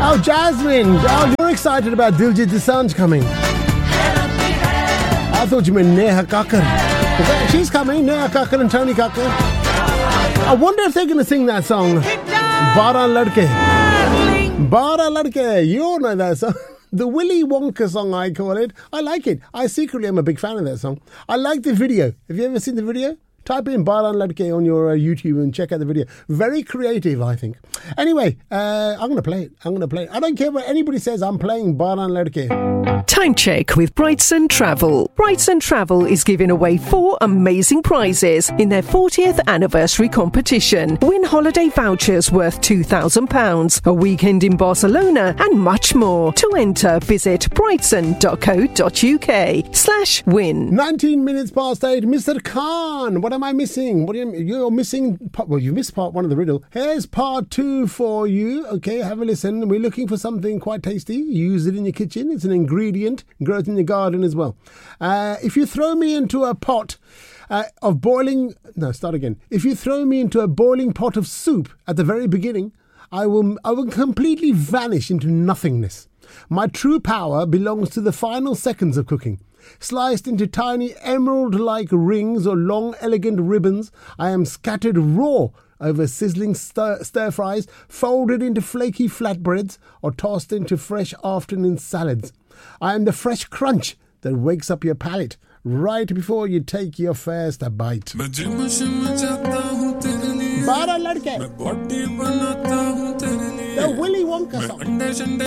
Oh, Jasmine. Oh, you're excited about Diljit Dosanjh coming. I thought you meant Neha Kakkar. She's coming, Neha Kakkar and Tony Kakkar. I wonder if they're going to sing that song. Bara Ladke. Bara Ladke. You all know that song. The Willy Wonka song, I call it. I like it. I secretly am a big fan of that song. I like the video. Have you ever seen the video? Type in Bara Ladke on your YouTube and check out the video. Very creative, I think. Anyway, I'm going to play it. I don't care what anybody says. I'm playing Bara Ladke. Time check with Brightson Travel. Brightson Travel is giving away 4 amazing prizes in their 40th anniversary competition. Win holiday vouchers worth £2,000, a weekend in Barcelona, and much more. To enter, visit brightson.co.uk/win. 19 minutes past 8. Mr. Khan, what am I missing? What do you, you're missing? Well, you missed part 1 of the riddle. Here's part 2 for you. Okay, have a listen. We're looking for something quite tasty. Use it in your kitchen. It's an ingredient. Grows in your garden as well. If you throw me into a pot of boiling... No, start again. If you throw me into a boiling pot of soup at the very beginning, I will completely vanish into nothingness. My true power belongs to the final seconds of cooking. Sliced into tiny emerald-like rings or long, elegant ribbons, I am scattered raw over sizzling stir-fries, folded into flaky flatbreads, or tossed into fresh afternoon salads. I am the fresh crunch that wakes up your palate right before you take your first bite. Bara Ladke. The Willy Wonka song.